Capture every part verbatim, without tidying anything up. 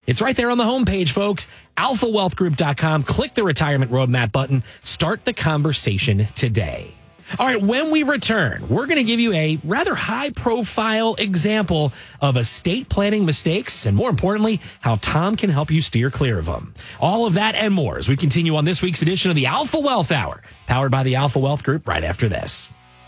It's right there on the homepage, folks. alpha wealth group dot com. Click the retirement roadmap button. Start the conversation today. All right, when we return, we're going to give you a rather high-profile example of estate planning mistakes and, more importantly, how Tom can help you steer clear of them. All of that and more as we continue on this week's edition of the Alpha Wealth Hour, powered by the Alpha Wealth Group, right after this.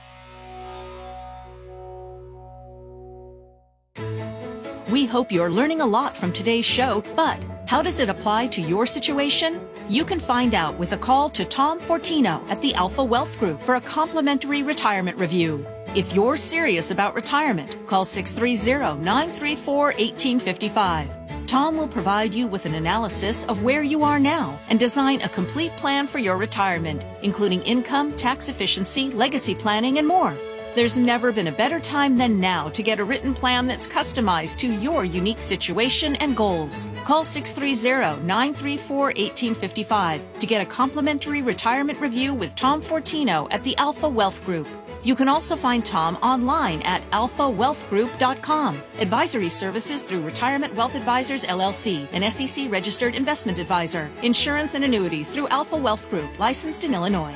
We hope you're learning a lot from today's show, but how does it apply to your situation? You can find out with a call to Tom Fortino at the Alpha Wealth Group for a complimentary retirement review. If you're serious about retirement, call six three zero, nine three four, one eight five five. Tom will provide you with an analysis of where you are now and design a complete plan for your retirement, including income, tax efficiency, legacy planning, and more. There's never been a better time than now to get a written plan that's customized to your unique situation and goals. Call six three zero, nine three four, one eight five five to get a complimentary retirement review with Tom Fortino at the Alpha Wealth Group. You can also find Tom online at alpha wealth group dot com. Advisory services through Retirement Wealth Advisors, L L C, an S E C registered investment advisor. Insurance and annuities through Alpha Wealth Group, licensed in Illinois.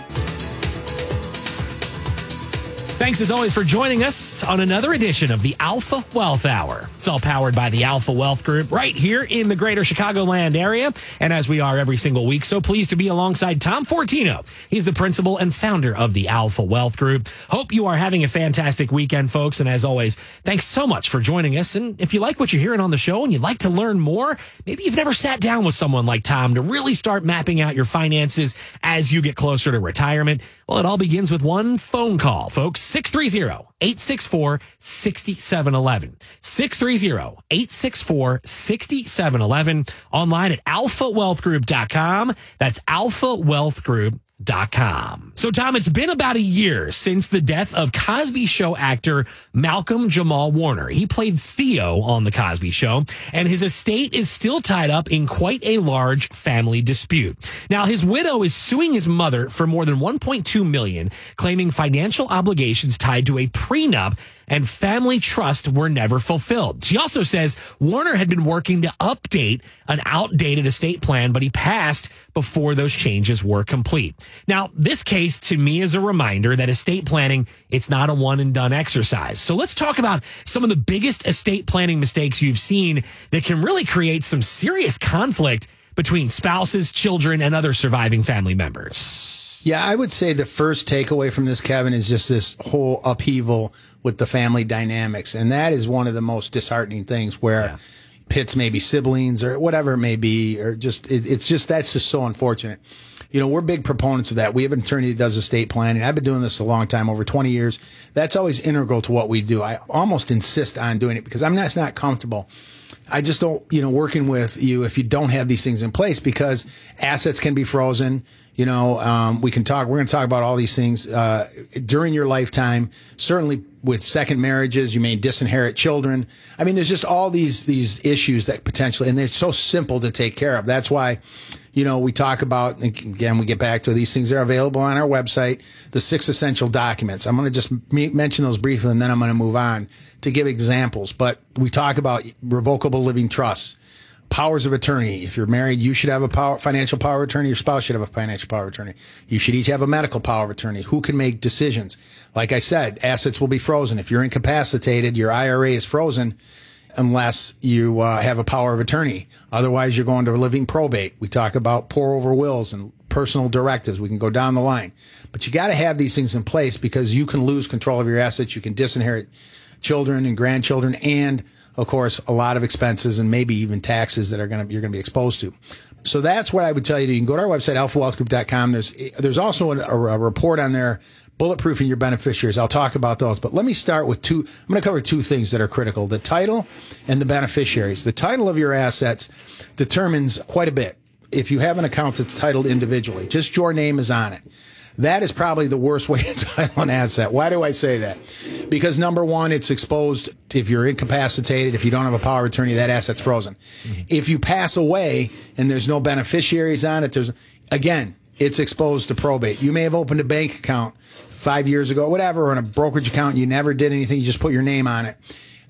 Thanks as always for joining us on another edition of the Alpha Wealth Hour. It's all powered by the Alpha Wealth Group right here in the greater Chicagoland area. And as we are every single week, so pleased to be alongside Tom Fortino. He's the principal and founder of the Alpha Wealth Group. Hope you are having a fantastic weekend, folks. And as always, thanks so much for joining us. And if you like what you're hearing on the show and you'd like to learn more, maybe you've never sat down with someone like Tom to really start mapping out your finances as you get closer to retirement. Well, it all begins with one phone call, folks. six three zero, eight six four, six seven one one. six three zero, eight six four, six seven one one. Online at alpha wealth group dot com. That's alpha wealth group dot com. So, Tom, it's been about a year since the death of Cosby Show actor Malcolm Jamal Warner. He played Theo on The Cosby Show, and his estate is still tied up in quite a large family dispute. Now, his widow is suing his mother for more than one point two million dollars, claiming financial obligations tied to a prenup and family trust were never fulfilled. She also says Warner had been working to update an outdated estate plan, but he passed before those changes were complete. Now, this case to me is a reminder that estate planning, it's not a one and done exercise. So let's talk about some of the biggest estate planning mistakes you've seen that can really create some serious conflict between spouses, children, and other surviving family members. Yeah, I would say the first takeaway from this, Kevin, is just this whole upheaval with the family dynamics. And that is one of the most disheartening things where yeah. pits maybe siblings or whatever it may be, or just, it, it's just, that's just so unfortunate. You know, we're big proponents of that. We have an attorney that does estate planning. I've been doing this a long time, over twenty years. That's always integral to what we do. I almost insist on doing it because I'm not, not comfortable. I just don't, you know, working with you if you don't have these things in place, because assets can be frozen. You know, um, we can talk, we're going to talk about all these things, uh, during your lifetime. Certainly with second marriages, you may disinherit children. I mean, there's just all these, these issues that potentially, and they're so simple to take care of. That's why, you know, we talk about, again, we get back to these things. They're available on our website, the six essential documents. I'm going to just mention those briefly, and then I'm going to move on to give examples. But we talk about revocable living trusts, powers of attorney. If you're married, you should have a power, financial power of attorney. Your spouse should have a financial power of attorney. You should each have a medical power of attorney. Who can make decisions? Like I said, assets will be frozen. If you're incapacitated, your I R A is frozen unless you uh, have a power of attorney. Otherwise, you're going to living probate. We talk about pour over wills and personal directives. We can go down the line. But you got to have these things in place, because you can lose control of your assets. You can disinherit children and grandchildren, and of course, a lot of expenses and maybe even taxes that are going to, you're going to be exposed to. So that's what I would tell you. You can go to our website, alpha wealth group dot com. There's, there's also a, a report on there, bulletproofing your beneficiaries. I'll talk about those, but let me start with two. I'm going to cover two things that are critical: the title and the beneficiaries. The title of your assets determines quite a bit. If you have an account that's titled individually, just your name is on it. That is probably the worst way to title an asset. Why do I say that? Because number one, it's exposed. If you're incapacitated, if you don't have a power of attorney, that asset's frozen. Mm-hmm. If you pass away and there's no beneficiaries on it, there's, again, it's exposed to probate. You may have opened a bank account five years ago, whatever, or in a brokerage account, and you never did anything. You just put your name on it.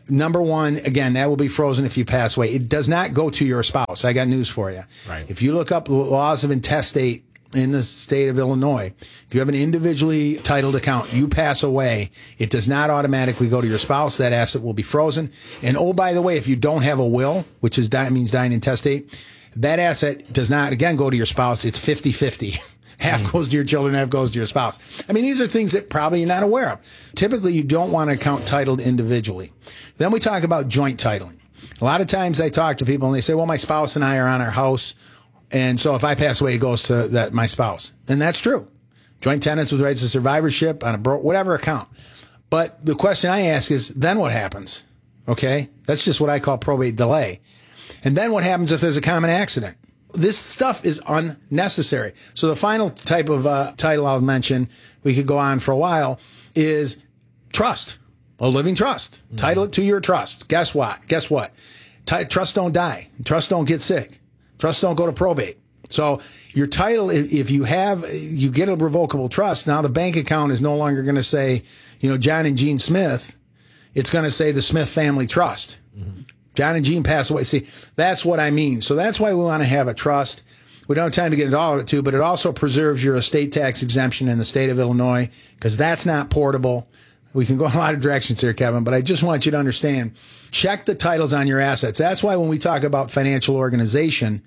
number one, again, that will be frozen if you pass away. It does not go to your spouse. I got news for you. Right. If you look up the laws of intestate in the state of Illinois, if you have an individually titled account, you pass away, it does not automatically go to your spouse. That asset will be frozen. And oh, by the way, if you don't have a will, which is die, means dying intestate, that asset does not, again, go to your spouse. It's fifty-fifty. Half mm. goes to your children, half goes to your spouse. I mean, these are things that probably you're not aware of. Typically, you don't want an account titled individually. Then we talk about joint titling. A lot of times I talk to people and they say, well, my spouse and I are on our house. And so if I pass away, it goes to that my spouse. And that's true. Joint tenants with rights to survivorship on a bro- whatever account. But the question I ask is, then what happens? Okay? That's just what I call probate delay. And then what happens if there's a common accident? This stuff is unnecessary. So the final type of uh, title I'll mention, we could go on for a while, is trust. A living trust. Mm-hmm. Title it to your trust. Guess what? Guess what? T- trust don't die. Trust don't get sick. Trust don't go to probate. So your title, if, if you have, you get a revocable trust, now the bank account is no longer going to say, you know, John and Jean Smith. It's going to say the Smith Family Trust. Mm-hmm. John and Jean passed away. See, that's what I mean. So that's why we want to have a trust. We don't have time to get into all of it too, but it also preserves your estate tax exemption in the state of Illinois because that's not portable. We can go in a lot of directions here, Kevin, but I just want you to understand, check the titles on your assets. That's why when we talk about financial organization,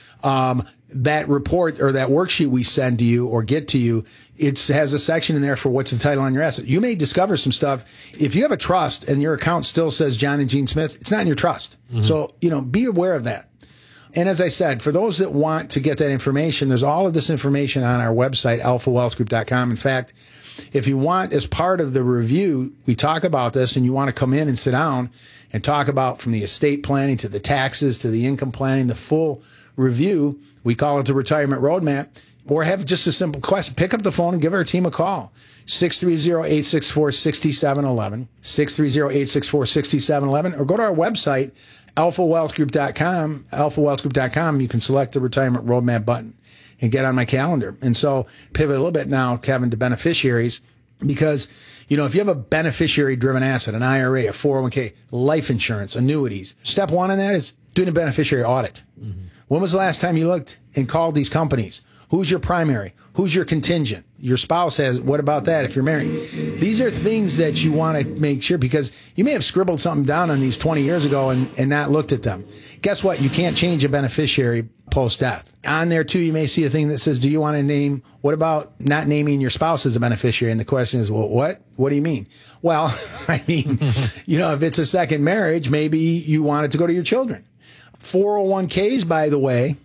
um, that report or that worksheet we send to you or get to you, it has a section in there for what's the title on your asset. You may discover some stuff. If you have a trust and your account still says John and Jean Smith, it's not in your trust. Mm-hmm. So, you know, be aware of that. And as I said, for those that want to get that information, there's all of this information on our website, alpha wealth group dot com. In fact, if you want, as part of the review, we talk about this and you want to come in and sit down and talk about from the estate planning to the taxes to the income planning, the full review, we call it the retirement roadmap, or have just a simple question. Pick up the phone and give our team a call. six three zero, eight six four, six seven one one, six three zero, eight six four, six seven one one, or go to our website, alpha wealth group dot com, alpha wealth group dot com. You can select the retirement roadmap button and get on my calendar. And so pivot a little bit now, Kevin, to beneficiaries, because, you know, if you have a beneficiary driven asset, an I R A, a four oh one k, life insurance, annuities, step one in that is doing a beneficiary audit. Mm-hmm. When was the last time you looked and called these companies? Who's your primary? Who's your contingent? Your spouse has, what about that if you're married? These are things that you want to make sure, because you may have scribbled something down on these twenty years ago and, and not looked at them. Guess what? You can't change a beneficiary post-death. On there, too, you may see a thing that says, do you want to name, what about not naming your spouse as a beneficiary? And the question is, well, what? What do you mean? Well, I mean, you know, if it's a second marriage, maybe you want it to go to your children. four oh one k's, by the way,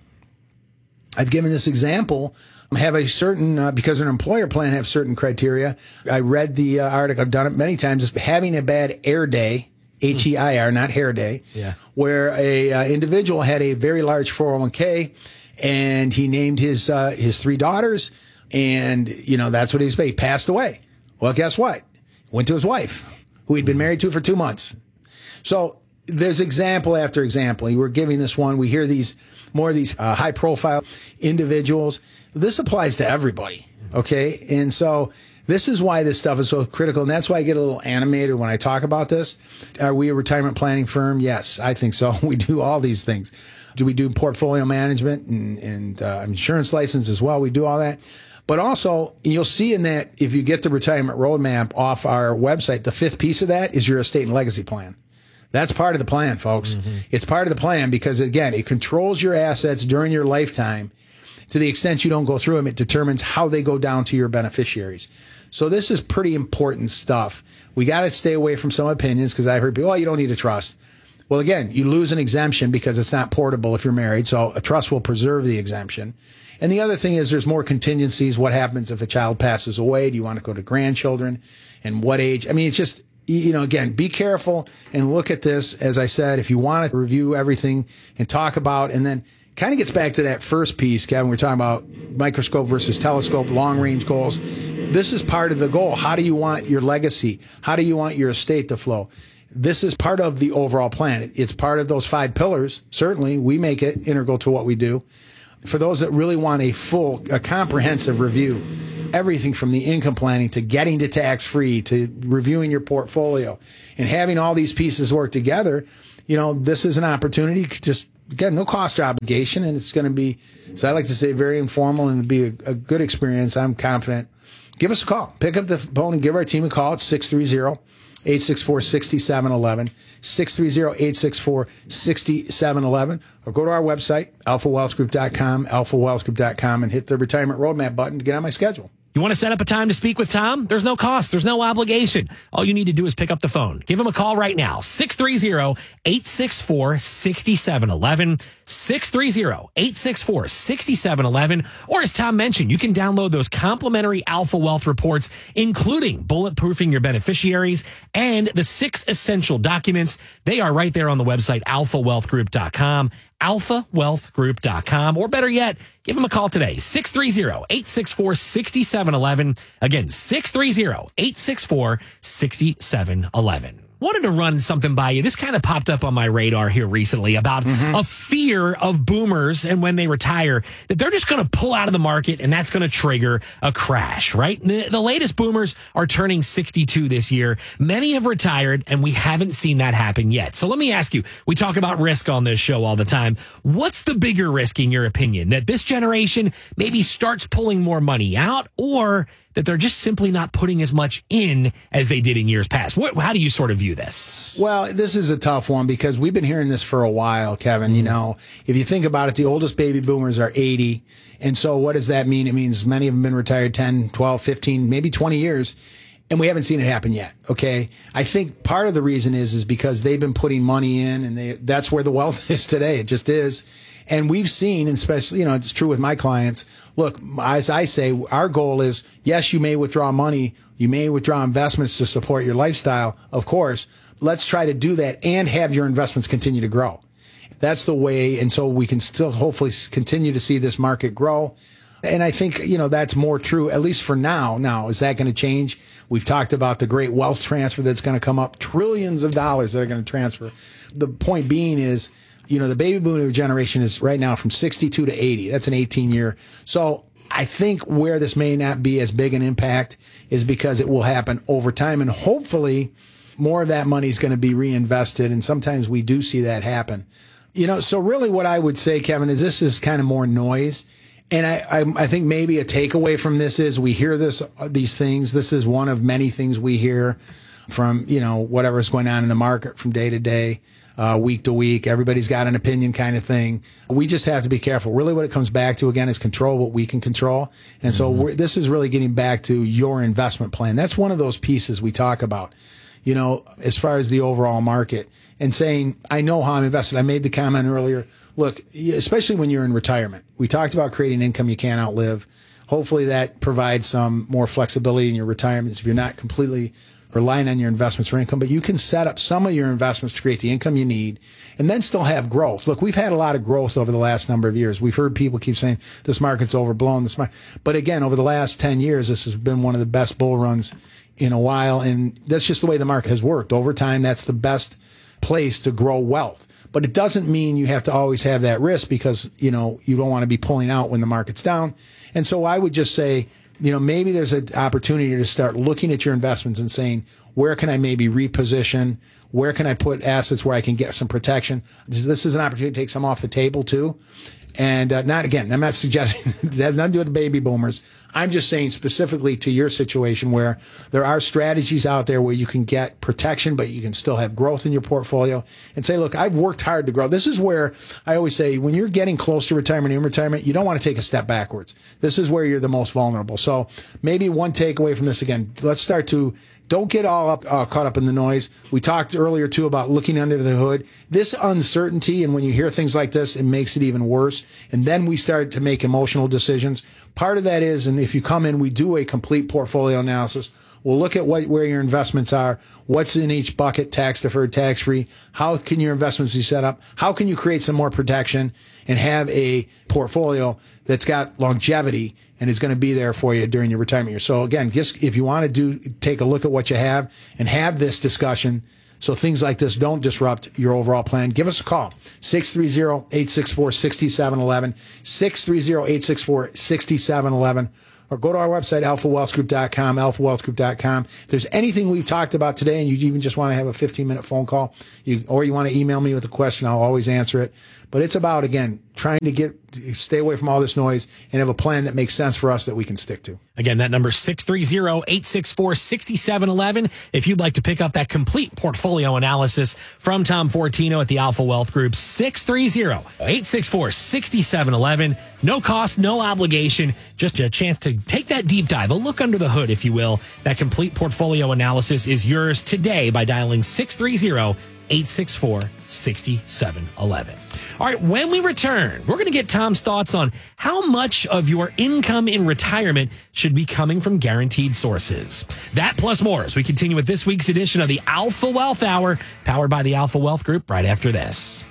I've given this example, have a certain, uh, because an employer plan have certain criteria. I read the uh, article, I've done it many times, it's having a bad air day, H E I R, not hair day, yeah. where a uh, individual had a very large four oh one k and he named his uh, his three daughters, and, you know, that's what he's paid. He passed away. Well, guess what? Went to his wife, who he'd been married to for two months. So there's example after example. We're giving this one. We hear these more of these uh, high profile individuals. This applies to everybody. Okay. And so this is why this stuff is so critical. And that's why I get a little animated when I talk about this. Are we a retirement planning firm? Yes, I think so. We do all these things. Do we do portfolio management and, and uh, insurance license as well? We do all that. But also, you'll see in that, if you get the retirement roadmap off our website, the fifth piece of that is your estate and legacy plan. That's part of the plan, folks. Mm-hmm. It's part of the plan because, again, it controls your assets during your lifetime. To the extent you don't go through them, it determines how they go down to your beneficiaries. So this is pretty important stuff. We got to stay away from some opinions, because I've heard people, oh, you don't need a trust. Well, again, you lose an exemption because it's not portable if you're married. So a trust will preserve the exemption. And the other thing is there's more contingencies. What happens if a child passes away? Do you want to go to grandchildren? And what age? I mean, it's just, you know, again, be careful and look at this. As I said, if you want to review everything and talk about, and then kind of gets back to that first piece, Kevin, we're talking about microscope versus telescope, long range goals. This is part of the goal. How do you want your legacy? How do you want your estate to flow? This is part of the overall plan. It's part of those five pillars. Certainly, we make it integral to what we do. for those that really want a full, a comprehensive review, everything from the income planning to getting to tax-free to reviewing your portfolio and having all these pieces work together, you know, this is an opportunity. Just, again, no cost or obligation, and it's going to be, so I like to say, very informal and be a, a good experience. I'm confident. Give us a call. Pick up the phone and give our team a call at six three zero, eight six four, six seven one one, six three zero, eight six four, six seven one one, or go to our website, alpha wealth group dot com, alpha wealth group dot com, and hit the retirement roadmap button to get on my schedule. You want to set up a time to speak with Tom? There's no cost. There's no obligation. All you need to do is pick up the phone. Give him a call right now. six three zero, eight six four, six seven one one, six three zero, eight six four, six seven one one. Or as Tom mentioned, you can download those complimentary Alpha Wealth reports, including bulletproofing your beneficiaries and the six essential documents. They are right there on the website, alpha wealth group dot com. alpha wealth group dot com, or better yet, give them a call today, six three zero, eight six four, six seven one one. Again, six three zero, eight six four, six seven one one. Wanted to run something by you. This kind of popped up on my radar here recently about mm-hmm. a fear of boomers and when they retire that they're just going to pull out of the market and that's going to trigger a crash, right? The, the latest boomers are turning sixty-two this year. Many have retired and we haven't seen that happen yet. So let me ask you, we talk about risk on this show all the time. What's the bigger risk in your opinion? That this generation maybe starts pulling more money out, or that they're just simply not putting as much in as they did in years past? What, how do you sort of view this? Well, this is a tough one because we've been hearing this for a while, Kevin. Mm-hmm. You know, if you think about it, the oldest baby boomers are eighty. And so what does that mean? It means many of them have been retired ten, twelve, fifteen, maybe twenty years. And we haven't seen it happen yet. Okay. I think part of the reason is, is because they've been putting money in and they, that's where the wealth is today. It just is. And we've seen, and especially, you know, it's true with my clients. Look, as I say, our goal is, yes, you may withdraw money. You may withdraw investments to support your lifestyle, of course. Let's try to do that and have your investments continue to grow. That's the way. And so we can still hopefully continue to see this market grow. And I think, you know, that's more true, at least for now. Now, is that going to change? We've talked about the great wealth transfer that's going to come up, trillions of dollars that are going to transfer. The point being is, you know, the baby boomer generation is right now from sixty-two to eighty. That's an eighteen year. So I think where this may not be as big an impact is because it will happen over time. And hopefully more of that money is going to be reinvested. And sometimes we do see that happen. You know, so really what I would say, Kevin, is this is kind of more noise. And I, I, I think maybe a takeaway from this is we hear this, these things. This is one of many things we hear from, you know, whatever's going on in the market from day to day. Uh, week to week, everybody's got an opinion kind of thing. We just have to be careful. Really what it comes back to, again, is control what we can control. And so mm-hmm. we're, this is really getting back to your investment plan. That's one of those pieces we talk about, you know, as far as the overall market and saying, I know how I'm invested. I made the comment earlier. Look, especially when you're in retirement, we talked about creating income you can't outlive. Hopefully that provides some more flexibility in your retirement if you're not completely relying on your investments for income, but you can set up some of your investments to create the income you need and then still have growth. Look, we've had a lot of growth over the last number of years. We've heard people keep saying this market's overblown. This market. But again, over the last ten years, this has been one of the best bull runs in a while. And that's just the way the market has worked. Over time, that's the best place to grow wealth. But it doesn't mean you have to always have that risk because, you know, you don't want to be pulling out when the market's down. And so I would just say, you know, maybe there's an opportunity to start looking at your investments and saying, where can I maybe reposition? Where can I put assets where I can get some protection? This is an opportunity to take some off the table too. And uh, not again, I'm not suggesting it has nothing to do with the baby boomers. I'm just saying specifically to your situation where there are strategies out there where you can get protection, but you can still have growth in your portfolio and say, look, I've worked hard to grow. This is where I always say when you're getting close to retirement, in retirement, you don't want to take a step backwards. This is where you're the most vulnerable. So maybe one takeaway from this again, let's start to don't get all up, uh, caught up in the noise. We talked earlier, too, about looking under the hood. This uncertainty, and when you hear things like this, it makes it even worse. And then we start to make emotional decisions. Part of that is, and if you come in, we do a complete portfolio analysis. We'll look at what where your investments are, what's in each bucket, tax-deferred, tax-free. How can your investments be set up? How can you create some more protection and have a portfolio that's got longevity and is going to be there for you during your retirement years? So again, just if you want to do, take a look at what you have and have this discussion, so things like this don't disrupt your overall plan. Give us a call, six three zero, eight six four, six seven one one, six three zero, eight six four, six seven one one, or go to our website, alpha wealth group dot com, alpha wealth group dot com. If there's anything we've talked about today and you even just want to have a fifteen-minute phone call, you, or you want to email me with a question, I'll always answer it. But it's about, again, trying to get stay away from all this noise and have a plan that makes sense for us that we can stick to. Again, that number is six three zero, eight six four, six seven one one. If you'd like to pick up that complete portfolio analysis from Tom Fortino at the Alpha Wealth Group, six three zero, eight six four, six seven one one. No cost, no obligation, just a chance to take that deep dive, a look under the hood, if you will. That complete portfolio analysis is yours today by dialing six three zero, eight six four, six seven one one. All right, when we return, we're going to get Tom's thoughts on how much of your income in retirement should be coming from guaranteed sources. That plus more as we continue with this week's edition of the Alpha Wealth Hour, powered by the Alpha Wealth Group, right after this.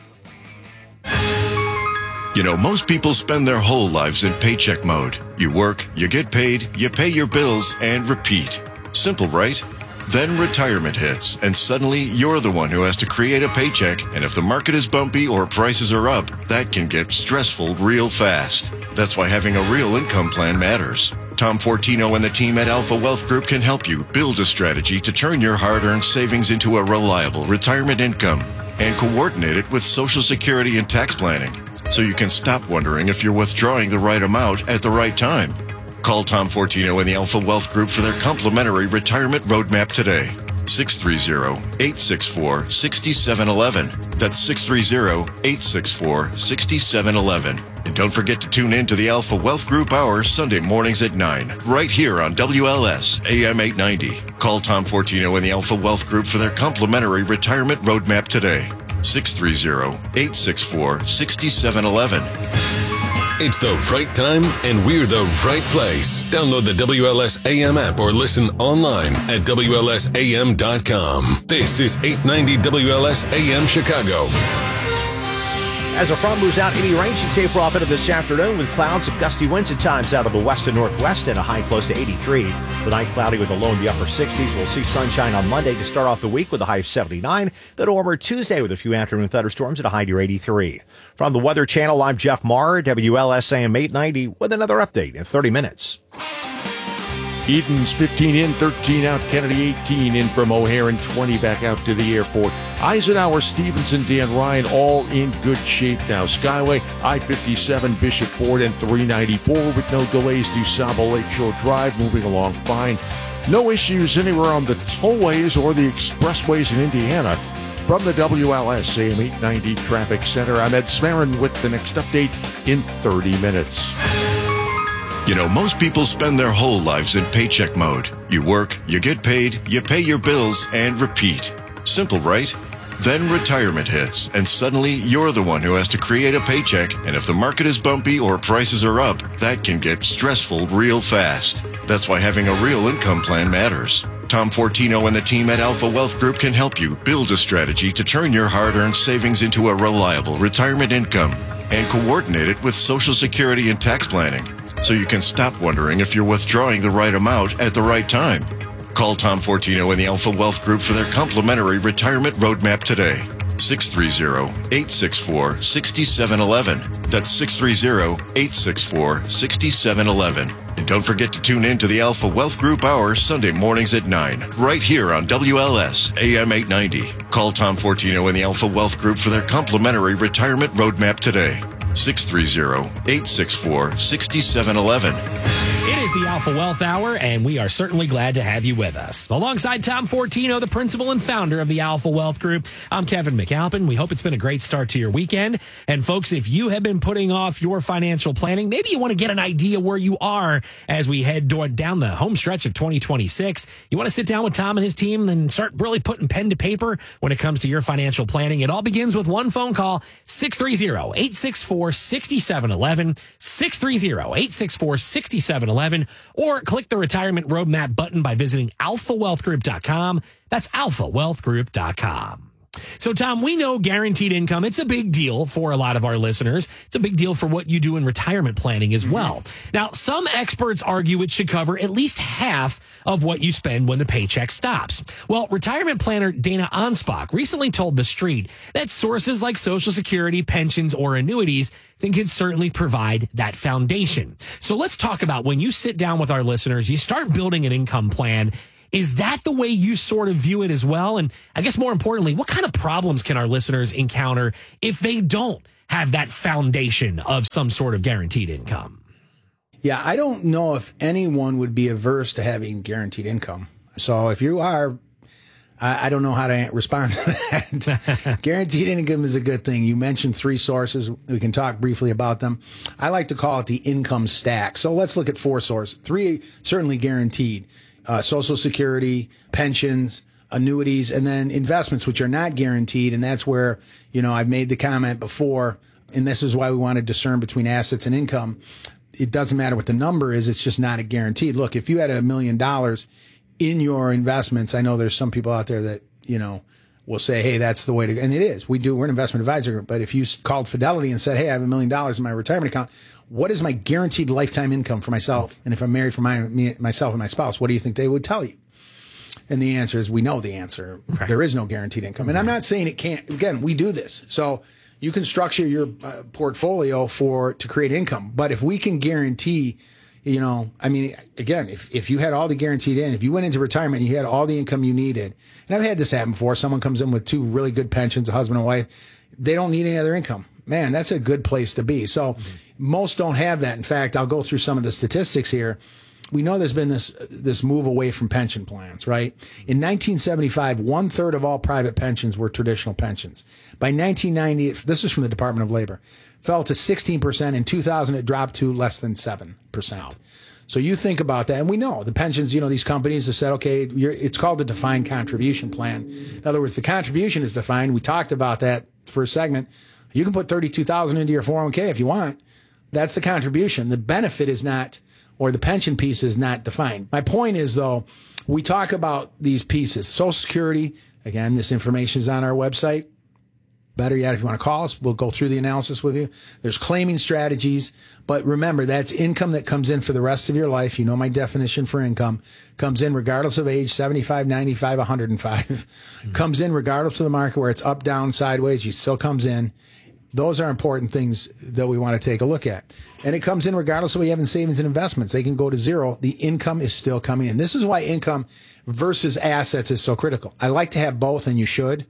You know, most people spend their whole lives in paycheck mode. You work, you get paid, you pay your bills, and repeat. Simple, right? Then retirement hits, and suddenly you're the one who has to create a paycheck, and if the market is bumpy or prices are up, that can get stressful real fast. That's why having a real income plan matters. Tom Fortino and the team at Alpha Wealth Group can help you build a strategy to turn your hard-earned savings into a reliable retirement income and coordinate it with Social Security and tax planning, so you can stop wondering if you're withdrawing the right amount at the right time. Call Tom Fortino and the Alpha Wealth Group for their complimentary retirement roadmap today. six three zero, eight six four, six seven one one. That's six three zero, eight six four, six seven one one. And don't forget to tune in to the Alpha Wealth Group Hour Sunday mornings at nine, right here on W L S A M eight ninety. Call Tom Fortino and the Alpha Wealth Group for their complimentary retirement roadmap today. six three zero, eight six four, six seven one one. It's the right time, and we're the right place. Download the W L S A M app or listen online at W L S A M dot com. This is eight ninety W L S A M Chicago. As the front moves out, any rain should taper off into this afternoon with clouds and gusty winds at times out of the west and northwest and a high close to eighty-three. Tonight, cloudy with a low in the upper sixties. We'll see sunshine on Monday to start off the week with a high of seventy-nine. Then a warmer Tuesday with a few afternoon thunderstorms at a high near eighty-three. From the Weather Channel, I'm Jeff Maher, W L S A M eight ninety, with another update in thirty minutes. Eden's fifteen in, thirteen out, Kennedy eighteen in from O'Hare and twenty back out to the airport. Eisenhower, Stevenson, Dan Ryan, all in good shape now. Skyway, I fifty-seven, Bishop Ford, and three ninety-four with no delays to Sabo Lakeshore Drive, moving along fine. No issues anywhere on the tollways or the expressways in Indiana. From the W L S A M eight ninety Traffic Center, I'm Ed Smarin with the next update in thirty minutes. You know, most people spend their whole lives in paycheck mode. You work, you get paid, you pay your bills, and repeat. Simple, right? Then retirement hits, and suddenly you're the one who has to create a paycheck, and if the market is bumpy or prices are up, that can get stressful real fast. That's why having a real income plan matters. Tom Fortino and the team at Alpha Wealth Group can help you build a strategy to turn your hard-earned savings into a reliable retirement income and coordinate it with Social Security and tax planning, so you can stop wondering if you're withdrawing the right amount at the right time. Call Tom Fortino and the Alpha Wealth Group for their complimentary retirement roadmap today. six three zero, eight six four, six seven one one. That's six three zero, eight six four, six seven one one. And don't forget to tune in to the Alpha Wealth Group Hour Sunday mornings at nine, right here on W L S A M eight ninety. Call Tom Fortino and the Alpha Wealth Group for their complimentary retirement roadmap today. six three zero, eight six four, six seven one one. It is the Alpha Wealth Hour, and we are certainly glad to have you with us. Alongside Tom Fortino, the principal and founder of the Alpha Wealth Group, I'm Kevin McAlpin. We hope it's been a great start to your weekend. And folks, if you have been putting off your financial planning, maybe you want to get an idea where you are as we head down the home stretch of twenty twenty-six. You want to sit down with Tom and his team and start really putting pen to paper when it comes to your financial planning. It all begins with one phone call, six three zero, eight six four, six seven one one, six three zero, eight six four, six seven one one, or click the Retirement Roadmap button by visiting alpha wealth group dot com. That's alpha wealth group dot com. So, Tom, we know guaranteed income. It's a big deal for a lot of our listeners. It's a big deal for what you do in retirement planning as well. Now, some experts argue it should cover at least half of what you spend when the paycheck stops. Well, retirement planner Dana Anspach recently told The Street that sources like Social Security, pensions, or annuities can certainly provide that foundation. So let's talk about when you sit down with our listeners, you start building an income plan. Is that the way you sort of view it as well? And I guess more importantly, what kind of problems can our listeners encounter if they don't have that foundation of some sort of guaranteed income? Yeah, I don't know if anyone would be averse to having guaranteed income. So if you are, I, I don't know how to respond to that. Guaranteed income is a good thing. You mentioned three sources. We can talk briefly about them. I like to call it the income stack. So let's look at four sources. Three certainly guaranteed. Uh, Social Security, pensions, annuities, and then investments, which are not guaranteed. And that's where, you know, I've made the comment before, and this is why we want to discern between assets and income. It doesn't matter what the number is. It's just not a guaranteed. Look, if you had a million dollars in your investments, I know there's some people out there that, you know, will say, hey, that's the way to go. And it is. We do. We're an investment advisor. But if you called Fidelity and said, hey, I have a million dollars in my retirement account, what is my guaranteed lifetime income for myself? And if I'm married for my, me, myself and my spouse, what do you think they would tell you? And the answer is, we know the answer. Right. There is no guaranteed income. And I'm not saying it can't. Again, we do this. So you can structure your uh, portfolio for to create income. But if we can guarantee, you know, I mean, again, if, if you had all the guaranteed in, if you went into retirement and you had all the income you needed, and I've had this happen before, someone comes in with two really good pensions, a husband and wife, they don't need any other income. Man, that's a good place to be. So mm-hmm. most don't have that. In fact, I'll go through some of the statistics here. We know there's been this this move away from pension plans, right? In nineteen seventy-five, one third of all private pensions were traditional pensions. By nineteen ninety, this is from the Department of Labor, fell to sixteen percent. In two thousand, it dropped to less than seven percent. Wow. So you think about that, and we know the pensions, you know, these companies have said, okay, you're, it's called the defined contribution plan. In other words, the contribution is defined. We talked about that for a segment. You can put thirty-two thousand dollars into your four oh one k if you want. That's the contribution. The benefit is not, or the pension piece is not defined. My point is, though, we talk about these pieces. Social Security, again, this information is on our website. Better yet, if you want to call us, we'll go through the analysis with you. There's claiming strategies, but remember, that's income that comes in for the rest of your life. You know my definition for income. Comes in regardless of age, seventy-five, ninety-five, one hundred five. Mm-hmm. Comes in regardless of the market, where it's up, down, sideways, you still comes in. Those are important things that we want to take a look at. And it comes in regardless of what you have in savings and investments. They can go to zero. The income is still coming in. This is why income versus assets is so critical. I like to have both, and you should.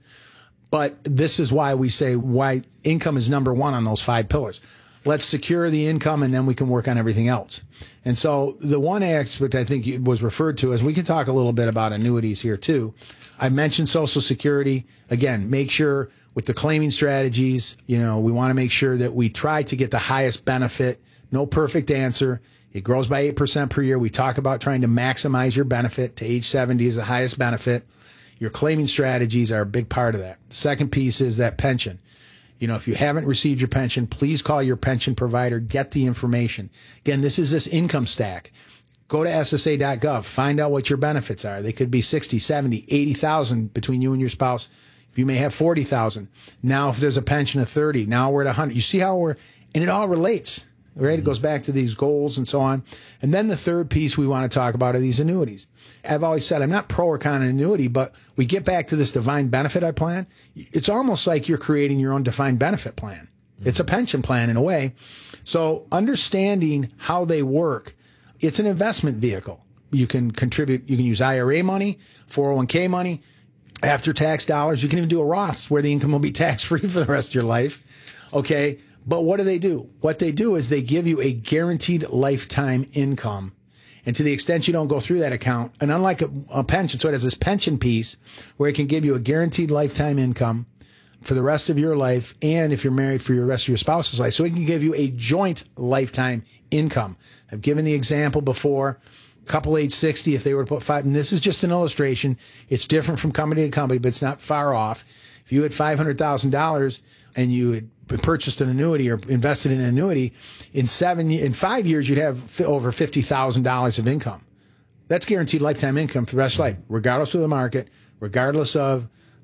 But this is why we say why income is number one on those five pillars. Let's secure the income, and then we can work on everything else. And so the one aspect I think was referred to is, we can talk a little bit about annuities here too. I mentioned Social Security. Again, make sure with the claiming strategies, you know, we want to make sure that we try to get the highest benefit. No perfect answer. It grows by eight percent per year. We talk about trying to maximize your benefit to age seventy is the highest benefit. Your claiming strategies are a big part of that. The second piece is that pension. You know, if you haven't received your pension, please call your pension provider, get the information. Again, this is this income stack. Go to S S A dot gov, find out what your benefits are. They could be sixty, seventy, eighty thousand between you and your spouse. You may have forty thousand. Now, if there's a pension of thirty, now we're at one hundred. You see how we're, and it all relates, right? It goes back to these goals and so on. And then the third piece we want to talk about are these annuities. I've always said, I'm not pro or con an annuity, but we get back to this defined benefit plan. It's almost like you're creating your own defined benefit plan. It's a pension plan in a way. So understanding how they work, it's an investment vehicle. You can contribute, you can use I R A money, four oh one k money, after tax dollars. You can even do a Roth where the income will be tax free for the rest of your life. Okay. But what do they do? What they do is they give you a guaranteed lifetime income. And to the extent you don't go through that account, and unlike a, a pension, so it has this pension piece where it can give you a guaranteed lifetime income for the rest of your life, and if you're married, for your rest of your spouse's life. So it can give you a joint lifetime income. I've given the example before. Couple age sixty, if they were to put five, and this is just an illustration. It's different from company to company, but it's not far off. If you had five hundred thousand dollars and you had purchased an annuity or invested in an annuity, in seven, in five years, you'd have over fifty thousand dollars of income. That's guaranteed lifetime income for the rest of life, regardless of the market, regardless of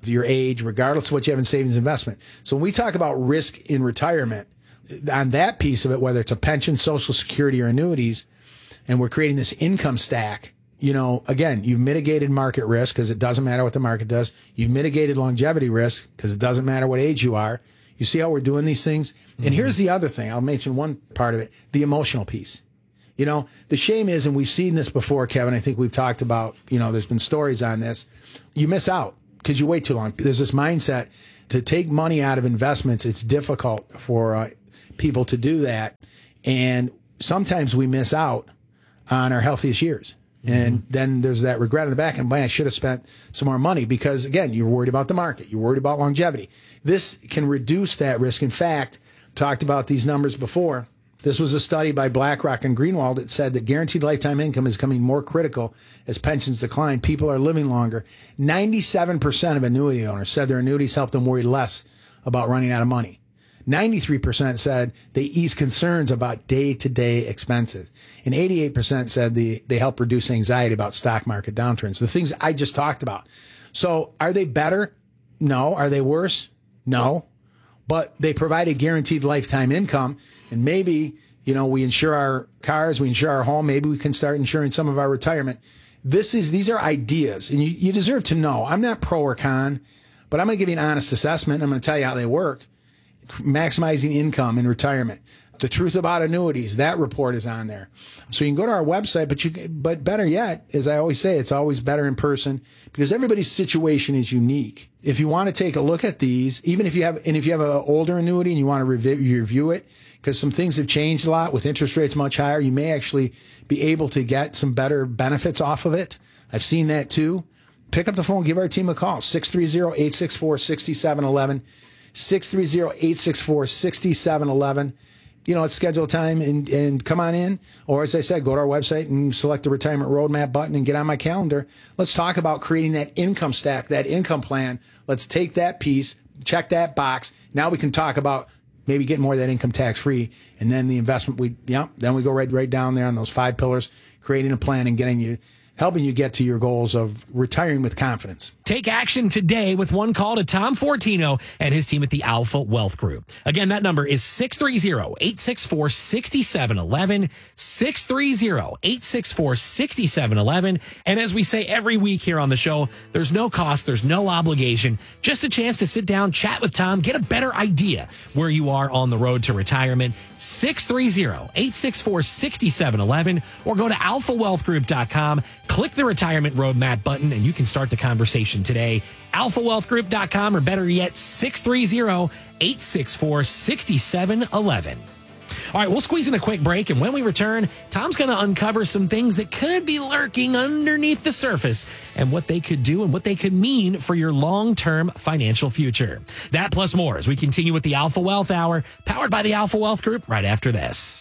your age, regardless of what you have in savings investment. So when we talk about risk in retirement, on that piece of it, whether it's a pension, Social Security, or annuities, and we're creating this income stack, you know, again, you've mitigated market risk because it doesn't matter what the market does. You've mitigated longevity risk because it doesn't matter what age you are. You see how we're doing these things? Mm-hmm. And here's the other thing. I'll mention one part of it, the emotional piece. You know, the shame is, and we've seen this before, Kevin, I think we've talked about, you know, there's been stories on this. You miss out because you wait too long. There's this mindset to take money out of investments. It's difficult for uh, people to do that. And sometimes we miss out on our healthiest years. And mm-hmm. then there's that regret in the back. And, man, I should have spent some more money because, again, you're worried about the market. You're worried about longevity. This can reduce that risk. In fact, talked about these numbers before. This was a study by BlackRock and Greenwald that said that guaranteed lifetime income is becoming more critical as pensions decline. People are living longer. ninety-seven percent of annuity owners said their annuities help them worry less about running out of money. ninety-three percent said they ease concerns about day-to-day expenses. And eighty-eight percent said they, they help reduce anxiety about stock market downturns. The things I just talked about. So are they better? No. Are they worse? No. But they provide a guaranteed lifetime income. And maybe, you know, we insure our cars, we insure our home. Maybe we can start insuring some of our retirement. This is, these are ideas, and you, you deserve to know. I'm not pro or con, but I'm going to give you an honest assessment. I'm going to tell you how they work. Maximizing income in retirement. The Truth About Annuities, that report is on there. So you can go to our website, but you, but better yet, as I always say, it's always better in person because everybody's situation is unique. If you want to take a look at these, even if you have, and if you have an older annuity and you want to review, review it, because some things have changed a lot with interest rates much higher, you may actually be able to get some better benefits off of it. I've seen that too. Pick up the phone, give our team a call, six three zero, eight six four, six seven one one, six three zero, eight six four, six seven one one. You know, it's schedule time and, and come on in. Or as I said, go to our website and select the retirement roadmap button and get on my calendar. Let's talk about creating that income stack, that income plan. Let's take that piece, check that box. Now we can talk about maybe getting more of that income tax free. And then the investment, we, yeah, then we go right, right down there on those five pillars, creating a plan and getting you, helping you get to your goals of retiring with confidence. Take action today with one call to Tom Fortino and his team at the Alpha Wealth Group. Again, that number is six three zero, eight six four, six seven one one, six three zero, eight six four, six seven one one. And as we say every week here on the show, there's no cost, there's no obligation, just a chance to sit down, chat with Tom, get a better idea where you are on the road to retirement. six three zero, eight six four, six seven one one or go to alpha wealth group dot com. Click the retirement roadmap button and you can start the conversation today. alpha wealth group dot com or better yet, six three zero, eight six four, six seven one one. All right, we'll squeeze in a quick break, and when we return, Tom's going to uncover some things that could be lurking underneath the surface and what they could do and what they could mean for your long-term financial future. That plus more as we continue with the Alpha Wealth Hour, powered by the Alpha Wealth Group, right after this.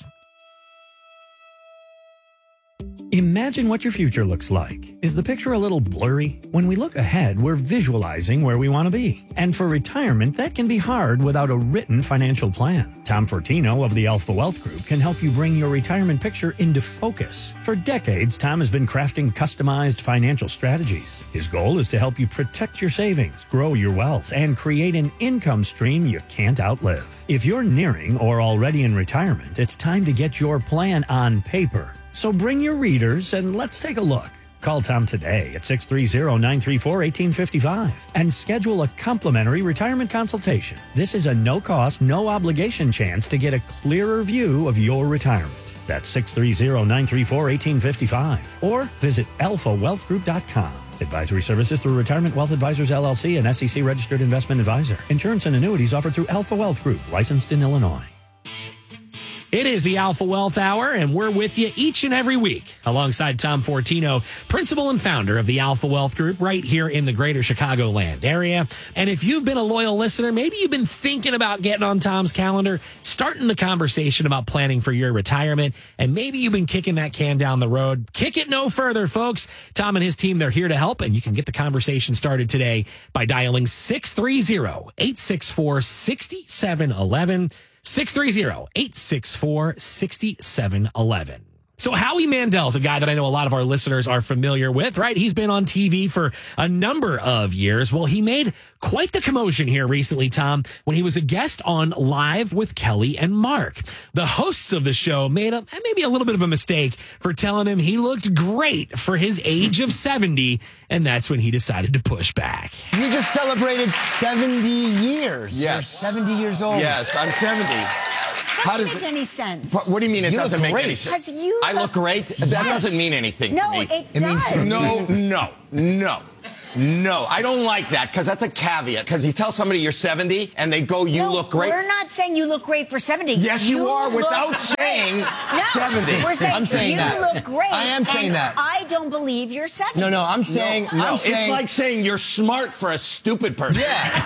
Imagine what your future looks like. Is the picture a little blurry? When we look ahead, we're visualizing where we want to be. And for retirement, that can be hard without a written financial plan. Tom Fortino of the Alpha Wealth Group can help you bring your retirement picture into focus. For decades, Tom has been crafting customized financial strategies. His goal is to help you protect your savings, grow your wealth, and create an income stream you can't outlive. If you're nearing or already in retirement, it's time to get your plan on paper. So bring your readers and let's take a look. Call Tom today at six three zero, nine three four, one eight five five and schedule a complimentary retirement consultation. This is a no-cost, no-obligation chance to get a clearer view of your retirement. That's six three zero, nine three four, one eight five five or visit alpha wealth group dot com. Advisory services through Retirement Wealth Advisors, L L C, an S E C-registered investment advisor. Insurance and annuities offered through Alpha Wealth Group, licensed in Illinois. It is the Alpha Wealth Hour, and we're with you each and every week alongside Tom Fortino, principal and founder of the Alpha Wealth Group right here in the greater Chicagoland area. And if you've been a loyal listener, maybe you've been thinking about getting on Tom's calendar, starting the conversation about planning for your retirement, and maybe you've been kicking that can down the road. Kick it no further, folks. Tom and his team, they're here to help, and you can get the conversation started today by dialing six three zero, eight six four, six seven one one. six three zero, eight six four, six seven one one. So Howie Mandel's a guy that I know a lot of our listeners are familiar with, right? He's been on T V for a number of years. Well, he made quite the commotion here recently, Tom, when he was a guest on Live with Kelly and Mark. The hosts of the show made a, maybe a little bit of a mistake for telling him he looked great for his age of seventy, and that's when he decided to push back. You just celebrated seventy years. Yes. You're seventy years old. Yes, I'm seventy. How doesn't make any sense. What, what do you mean it You doesn't look make any great. sense? Because you I look great? That Yes. doesn't mean anything no, to me. it, It means does. to- No, no, no. No, I don't like that because that's a caveat. Because you tell somebody you're seventy and they go, you No, look great. We're not saying you look great for seventy. Yes, you are, look without great. saying no, seventy. We're saying, I'm saying you that. look great. I am saying and that. I don't believe you're seventy. No, no, I'm saying, no, I'm it's saying, like saying you're smart for a stupid person.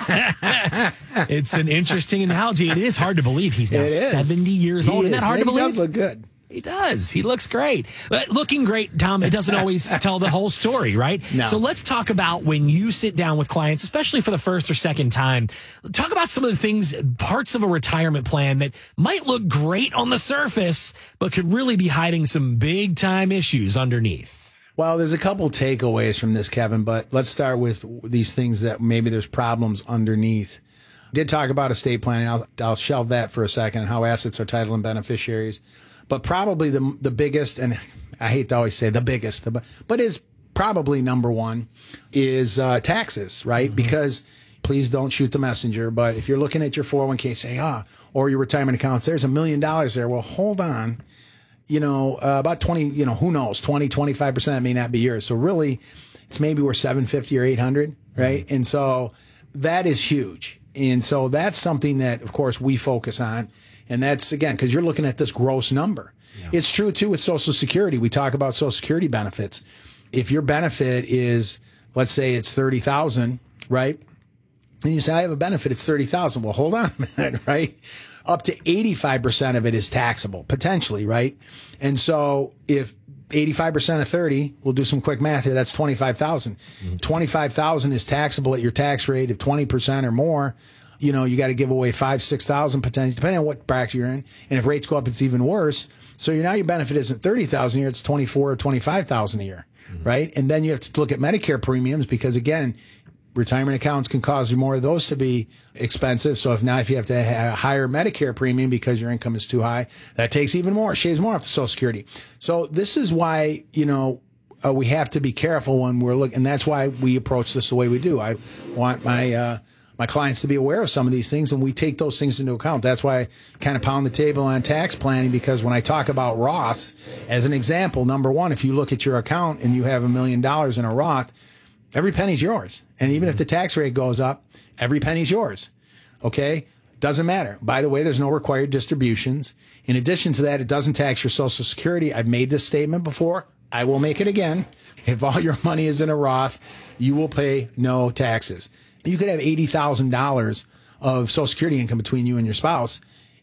yeah. It's an interesting analogy. It is hard to believe he's now It is. seventy years He old. Isn't is. that hard to And believe? He does look good. He does. He looks great. But looking great, Tom, it doesn't always tell the whole story, right? No. So let's talk about when you sit down with clients, especially for the first or second time. Talk about some of the things, parts of a retirement plan that might look great on the surface, but could really be hiding some big time issues underneath. Well, there's a couple takeaways from this, Kevin, but let's start with these things that maybe there's problems underneath. Did talk about estate planning. I'll, I'll shelve that for a second, how assets are titled and beneficiaries. But probably the the biggest, and I hate to always say the biggest, but is probably number one, is uh, taxes, right? Mm-hmm. Because please don't shoot the messenger, but if you're looking at your four oh one k, say, ah, or your retirement accounts, there's a million dollars there. Well, hold on. You know, uh, about twenty, you know, who knows, twenty, twenty-five percent may not be yours. So really, it's maybe worth seven fifty or eight hundred, right? Mm-hmm. And so that is huge. And so that's something that, of course, we focus on. And that's, again, because you're looking at this gross number. Yeah. It's true, too, with Social Security. We talk about Social Security benefits. If your benefit is, let's say it's thirty thousand dollars, right? And you say, I have a benefit, it's thirty thousand dollars. Well, hold on a minute, right? Up to eighty-five percent of it is taxable, potentially, right? And so if eighty-five percent of thirty, we'll do some quick math here, that's twenty-five thousand dollars. Mm-hmm. twenty-five thousand dollars is taxable at your tax rate of twenty percent or more. You know, you got to give away five, six thousand potentially, depending on what bracket you're in. And if rates go up, it's even worse. So you're, now your benefit isn't thirty thousand a year, it's twenty-four or twenty-five thousand a year, mm-hmm. right? And then you have to look at Medicare premiums because, again, retirement accounts can cause more of those to be expensive. So if now if you have to have a higher Medicare premium because your income is too high, that takes even more, shaves more off the Social Security. So this is why, you know, uh, we have to be careful when we're looking, and that's why we approach this the way we do. I want my uh, my clients to be aware of some of these things, and we take those things into account. That's why I kind of pound the table on tax planning, because when I talk about Roths, as an example, number one, if you look at your account and you have a million dollars in a Roth, every penny's yours. And even if the tax rate goes up, every penny's yours. Okay? Doesn't matter. By the way, there's no required distributions. In addition to that, it doesn't tax your Social Security. I've made this statement before. I will make it again. If all your money is in a Roth, you will pay no taxes. You could have eighty thousand dollars of Social Security income between you and your spouse,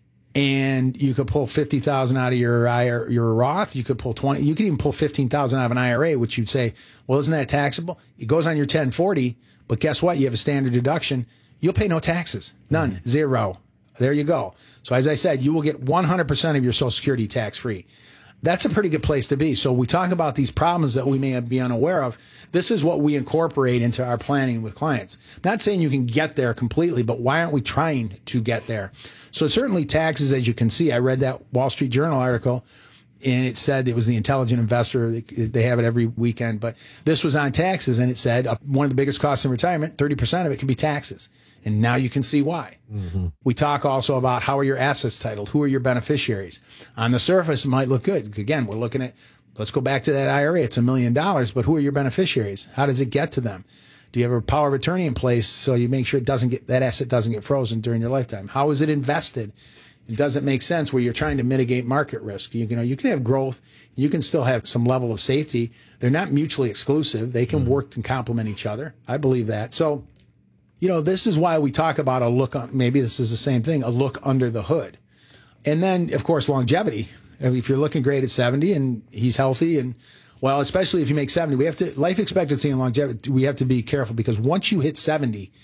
and you could pull fifty thousand dollars out of your I R A, your Roth. You could pull twenty. You could even pull fifteen thousand dollars out of an I R A, which you'd say, well, isn't that taxable? It goes on your ten forty, but guess what? You have a standard deduction. You'll pay no taxes. None. Mm-hmm. Zero. There you go. So as I said, you will get one hundred percent of your Social Security tax-free. That's a pretty good place to be. So we talk about these problems that we may be unaware of. This is what we incorporate into our planning with clients. Not saying you can get there completely, but why aren't we trying to get there? So certainly taxes, as you can see, I read that Wall Street Journal article, and it said it was the Intelligent Investor. They have it every weekend, but this was on taxes, and it said uh, one of the biggest costs in retirement, thirty percent of it can be taxes. And now you can see why. Mm-hmm. We talk also about how are your assets titled? Who are your beneficiaries? On the surface, it might look good. Again, we're looking at, let's go back to that I R A. It's a million dollars, but who are your beneficiaries? How does it get to them? Do you have a power of attorney in place so you make sure it doesn't get, that asset doesn't get frozen during your lifetime? How is it invested? It doesn't make sense where you're trying to mitigate market risk. You, you know, you can have growth. You can still have some level of safety. They're not mutually exclusive. They can mm-hmm. work and complement each other. I believe that. So, you know, this is why we talk about a look on, maybe this is the same thing, a look under the hood. And then, of course, longevity. I mean, if you're looking great at seventy and he's healthy, and, well, especially if you make seventy, we have to, life expectancy and longevity, we have to be careful, because once you hit seventy,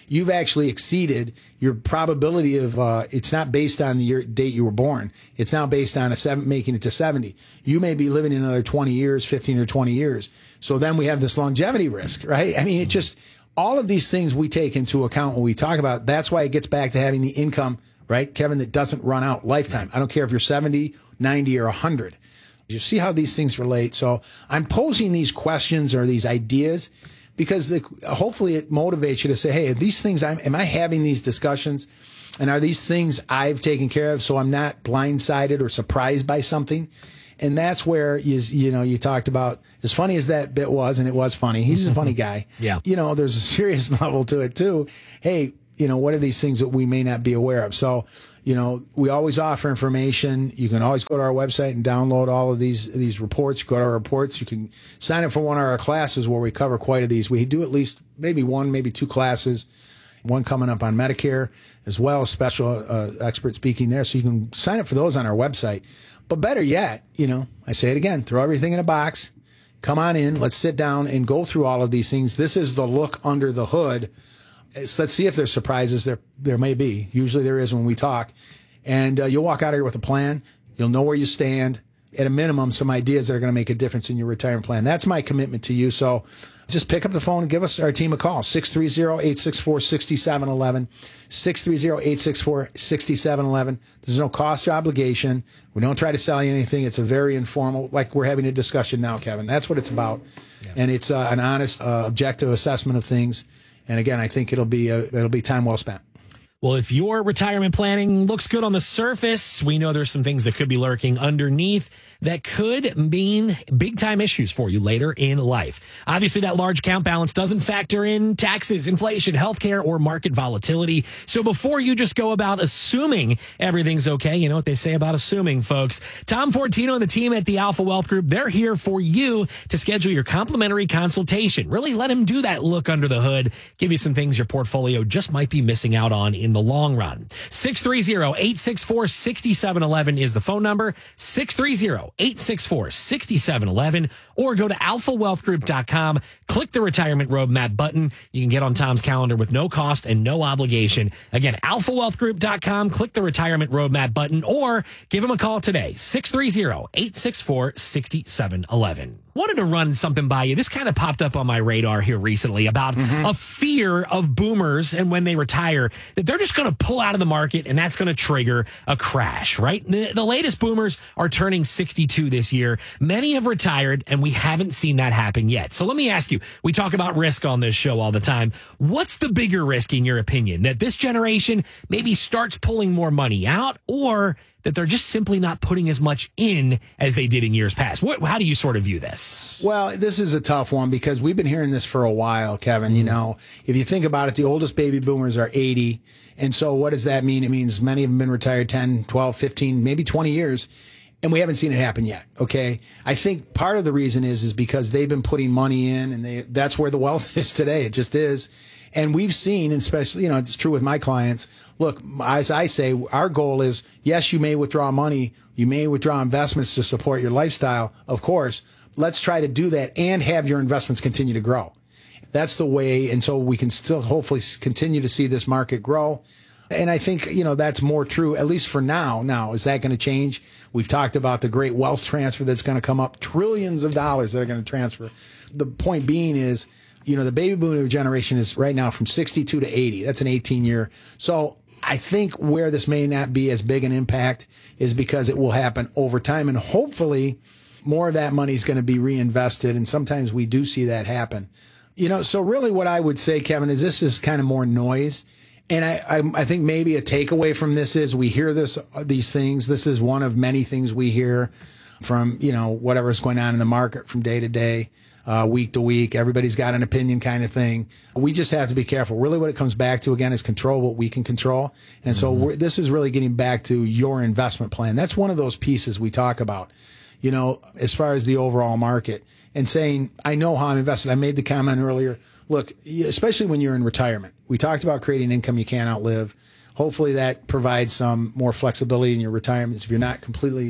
you've actually exceeded your probability of, uh, it's not based on the year, date you were born. It's now based on a seven, making it to seventy. You may be living another twenty years, fifteen or twenty years. So then we have this longevity risk, right? I mean, it just, all of these things we take into account when we talk about, that's why it gets back to having the income, right, Kevin, that doesn't run out lifetime. I don't care if you're seventy, ninety, or one hundred. You see how these things relate. So I'm posing these questions or these ideas because the, hopefully it motivates you to say, hey, are these things, I'm, am I having these discussions? And are these things I've taken care of so I'm not blindsided or surprised by something? And that's where, you, you know, you talked about, as funny as that bit was, and it was funny, he's a funny guy. Yeah. You know, there's a serious level to it too. Hey, you know, what are these things that we may not be aware of? So, you know, we always offer information. You can always go to our website and download all of these these reports. You go to our reports. You can sign up for one of our classes where we cover quite a these. We do at least maybe one, maybe two classes. One coming up on Medicare as well, special uh, expert speaking there. So you can sign up for those on our website. But better yet, you know, I say it again, throw everything in a box. Come on in. Let's sit down and go through all of these things. This is the look under the hood. So let's see if there's surprises. There there may be. Usually there is when we talk. And uh, you'll walk out of here with a plan. You'll know where you stand. At a minimum, some ideas that are going to make a difference in your retirement plan. That's my commitment to you. So just pick up the phone and give us our team a call. six three zero, eight six four, six seven one one. six three zero, eight six four, six seven one one. There's no cost or obligation. We don't try to sell you anything. It's a very informal, like we're having a discussion now, Kevin. That's what it's about. Yeah. And it's uh, an honest, uh, objective assessment of things. And again, I think it'll be a, it'll be time well spent. Well, if your retirement planning looks good on the surface, we know there's some things that could be lurking underneath that could mean big time issues for you later in life. Obviously, that large account balance doesn't factor in taxes, inflation, healthcare, or market volatility. So before you just go about assuming everything's okay, you know what they say about assuming, folks. Tom Fortino and the team at the Alpha Wealth Group, they're here for you to schedule your complimentary consultation. Really let him do that look under the hood, give you some things your portfolio just might be missing out on in the long run. six three zero, eight six four, six seven one one is the phone number. six three zero, eight six four, six seven one one, or go to alpha wealth group dot com. Click the retirement roadmap button. You can get on Tom's calendar with no cost and no obligation. Again, alpha wealth group dot com. Click the retirement roadmap button, or give him a call today. six three zero, eight six four, six seven one one. Wanted to run something by you. This kind of popped up on my radar here recently about mm-hmm. a fear of boomers and when they retire that they're just going to pull out of the market and that's going to trigger a crash, right? The, the latest boomers are turning sixty-two this year. Many have retired and we haven't seen that happen yet. So let me ask you, we talk about risk on this show all the time. What's the bigger risk in your opinion? That this generation maybe starts pulling more money out, or that they're just simply not putting as much in as they did in years past? What, how do you sort of view this? Well, this is a tough one because we've been hearing this for a while, Kevin. You know, if you think about it, the oldest baby boomers are eighty. And so what does that mean? It means many of them have been retired ten, twelve, fifteen, maybe twenty years. And we haven't seen it happen yet. Okay. I think part of the reason is, is because they've been putting money in, and they, that's where the wealth is today. It just is. And we've seen, and especially, you know, it's true with my clients. Look, as I say, our goal is, yes, you may withdraw money. You may withdraw investments to support your lifestyle. Of course, let's try to do that and have your investments continue to grow. That's the way. And so we can still hopefully continue to see this market grow. And I think, you know, that's more true, at least for now. Now, is that going to change? We've talked about the great wealth transfer that's going to come up, trillions of dollars that are going to transfer. The point being is, you know, the baby boomer generation is right now from sixty-two to eighty. That's an eighteen year. So I think where this may not be as big an impact is because it will happen over time. And hopefully more of that money is going to be reinvested. And sometimes we do see that happen. You know, so really what I would say, Kevin, is this is kind of more noise. And I, I, I think maybe a takeaway from this is we hear this, these things. This is one of many things we hear from, you know, whatever's going on in the market from day to day, uh, week to week. Everybody's got an opinion kind of thing. We just have to be careful. Really what it comes back to, again, is control what we can control. And so mm-hmm. we're, this is really getting back to your investment plan. That's one of those pieces we talk about, you know, as far as the overall market and saying, I know how I'm invested. I made the comment earlier. Look, especially when you're in retirement, we talked about creating income you can't outlive. Hopefully that provides some more flexibility in your retirement if you're not completely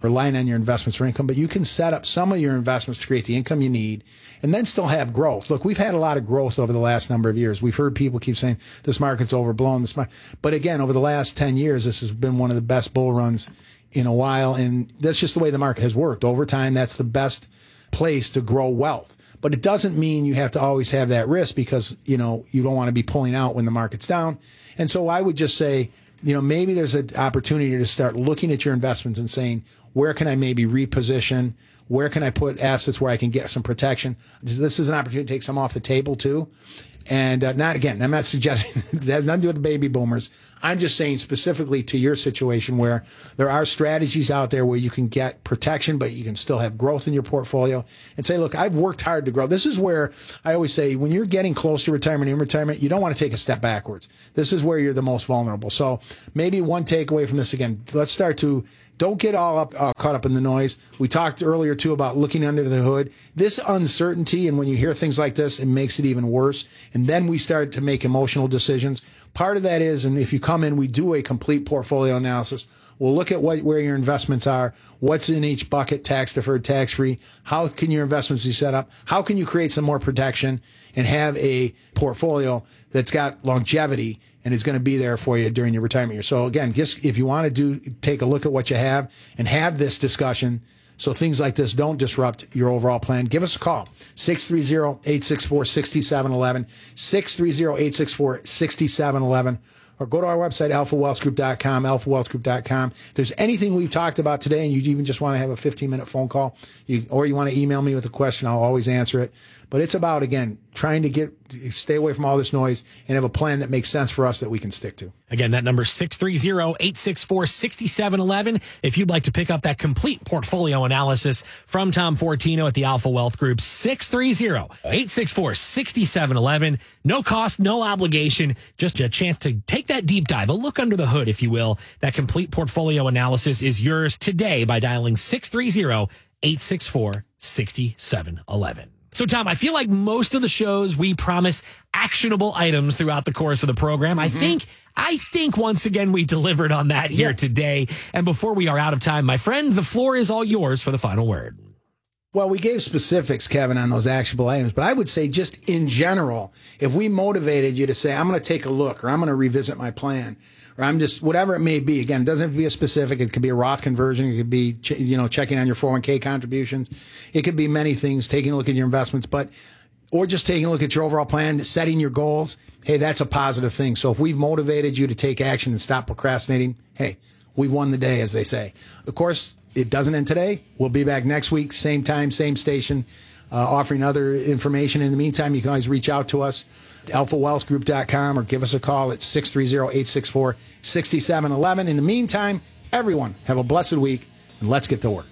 relying on your investments for income, but you can set up some of your investments to create the income you need and then still have growth. Look, we've had a lot of growth over the last number of years. We've heard people keep saying this market's overblown. This market. But again, over the last ten years, this has been one of the best bull runs in a while. And that's just the way the market has worked. Over time, that's the best place to grow wealth. But it doesn't mean you have to always have that risk because, you know, you don't want to be pulling out when the market's down. And so I would just say, you know, maybe there's an opportunity to start looking at your investments and saying, where can I maybe reposition? Where can I put assets where I can get some protection? This is an opportunity to take some off the table too. And uh, not again, I'm not suggesting it has nothing to do with the baby boomers. I'm just saying specifically to your situation where there are strategies out there where you can get protection, but you can still have growth in your portfolio and say, look, I've worked hard to grow. This is where I always say when you're getting close to retirement, in retirement, you don't want to take a step backwards. This is where you're the most vulnerable. So maybe one takeaway from this again, let's start to don't get all up uh, caught up in the noise. We talked earlier, too, about looking under the hood. This uncertainty, and when you hear things like this, it makes it even worse. And then we start to make emotional decisions. Part of that is, and if you come in, we do a complete portfolio analysis. We'll look at what where your investments are, what's in each bucket, tax-deferred, tax-free. How can your investments be set up? How can you create some more protection and have a portfolio that's got longevity and is going to be there for you during your retirement year. So again, just if you want to do, take a look at what you have and have this discussion so things like this don't disrupt your overall plan, give us a call. six three zero, eight six four, six seven one one, six three zero, eight six four, six seven one one, or go to our website, alpha wealth group dot com, alpha wealth group dot com. If there's anything we've talked about today and you even just want to have a fifteen-minute phone call, you, or you want to email me with a question, I'll always answer it. But it's about, again, trying to get stay away from all this noise and have a plan that makes sense for us that we can stick to. Again, that number is six three zero, eight six four, six seven one one. If you'd like to pick up that complete portfolio analysis from Tom Fortino at the Alpha Wealth Group, six three zero, eight six four, six seven one one. No cost, no obligation, just a chance to take that deep dive, a look under the hood, if you will. That complete portfolio analysis is yours today by dialing six three zero, eight six four, six seven one one. So, Tom, I feel like most of the shows we promise actionable items throughout the course of the program. I mm-hmm. think, I think once again we delivered on that here yeah. today. And before we are out of time, my friend, the floor is all yours for the final word. Well, we gave specifics, Kevin, on those actionable items, but I would say just in general, if we motivated you to say, I'm going to take a look or I'm going to revisit my plan, or I'm just, whatever it may be. Again, it doesn't have to be a specific. It could be a Roth conversion. It could be, you know, checking on your four oh one k contributions. It could be many things, taking a look at your investments, but, or just taking a look at your overall plan, setting your goals. Hey, that's a positive thing. So if we've motivated you to take action and stop procrastinating, hey, we've won the day, as they say. Of course, it doesn't end today. We'll be back next week, same time, same station, uh, offering other information. In the meantime, you can always reach out to us, alpha wealth group dot com, or give us a call at six three zero, eight six four, six seven one one. In the meantime, everyone, have a blessed week, and let's get to work.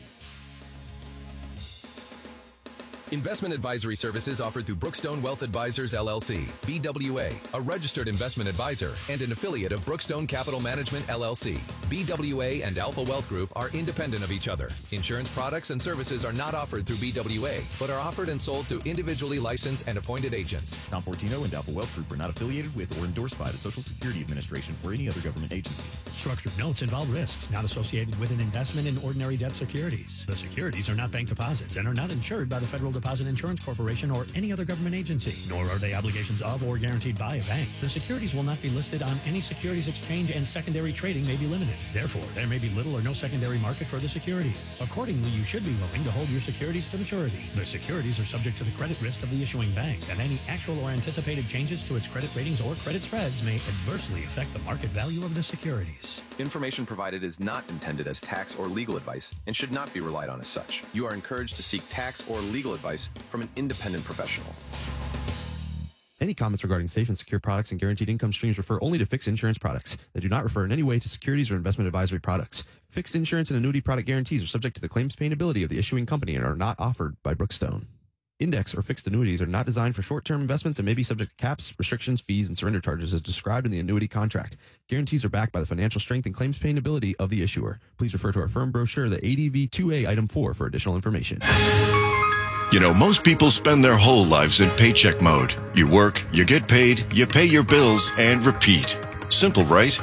Investment advisory services offered through Brookstone Wealth Advisors, L L C, B W A, a registered investment advisor and an affiliate of Brookstone Capital Management, L L C. B W A and Alpha Wealth Group are independent of each other. Insurance products and services are not offered through B W A, but are offered and sold to individually licensed and appointed agents. Tom Fortino and Alpha Wealth Group are not affiliated with or endorsed by the Social Security Administration or any other government agency. Structured notes involve risks not associated with an investment in ordinary debt securities. The securities are not bank deposits and are not insured by the Federal Deposit Insurance Corporation or any other government agency, nor are they obligations of or guaranteed by a bank. The securities will not be listed on any securities exchange, and secondary trading may be limited. Therefore, there may be little or no secondary market for the securities. Accordingly, you should be willing to hold your securities to maturity. The securities are subject to the credit risk of the issuing bank, and any actual or anticipated changes to its credit ratings or credit spreads may adversely affect the market value of the securities. Information provided is not intended as tax or legal advice and should not be relied on as such. You are encouraged to seek tax or legal advice from an independent professional. Any comments regarding safe and secure products and guaranteed income streams refer only to fixed insurance products. They do not refer in any way to securities or investment advisory products. Fixed insurance and annuity product guarantees are subject to the claims paying ability of the issuing company and are not offered by Brookstone. Index or fixed annuities are not designed for short-term investments and may be subject to caps, restrictions, fees, and surrender charges as described in the annuity contract. Guarantees are backed by the financial strength and claims paying ability of the issuer. Please refer to our firm brochure, the A D V two A Item four, for additional information. You know, most people spend their whole lives in paycheck mode. You work, you get paid, you pay your bills, and repeat. Simple, right?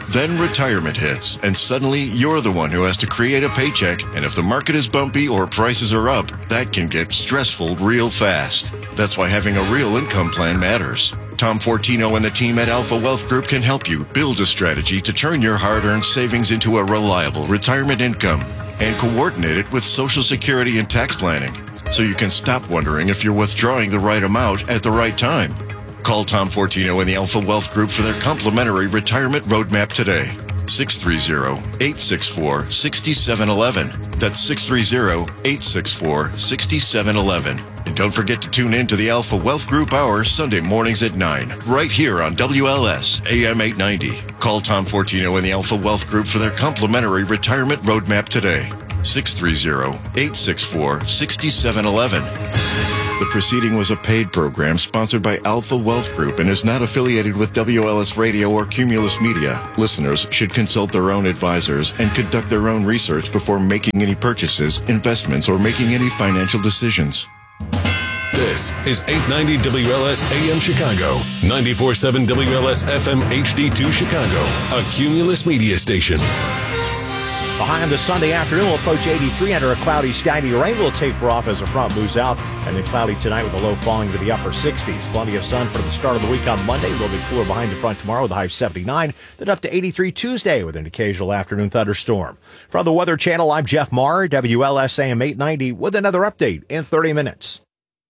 Then retirement hits, and suddenly you're the one who has to create a paycheck, and if the market is bumpy or prices are up, that can get stressful real fast. That's why having a real income plan matters. Tom Fortino and the team at Alpha Wealth Group can help you build a strategy to turn your hard-earned savings into a reliable retirement income and coordinate it with Social Security and tax planning, so you can stop wondering if you're withdrawing the right amount at the right time. Call Tom Fortino and the Alpha Wealth Group for their complimentary retirement roadmap today. six three zero, eight six four, six seven one one. That's six three zero, eight six four, six seven one one. And don't forget to tune in to the Alpha Wealth Group Hour Sunday mornings at nine, right here on W L S A M eight ninety. Call Tom Fortino and the Alpha Wealth Group for their complimentary retirement roadmap today. six three zero, eight six four, six seven one one. The proceeding was a paid program sponsored by Alpha Wealth Group and is not affiliated with W L S Radio or Cumulus Media. Listeners should consult their own advisors and conduct their own research before making any purchases, investments, or making any financial decisions. This is eight ninety W L S A M Chicago, ninety-four point seven W L S F M H D two Chicago, a Cumulus Media station. The high on the Sunday afternoon will approach eighty-three under a cloudy sky. The rain will taper off as the front moves out, and then cloudy tonight with a low falling to the upper sixties. Plenty of sun for the start of the week on Monday. A little bit cooler behind the front tomorrow with a high of seventy-nine. Then up to eighty-three Tuesday with an occasional afternoon thunderstorm. From the Weather Channel, I'm Jeff Marr, W L S A M eight ninety, with another update in thirty minutes.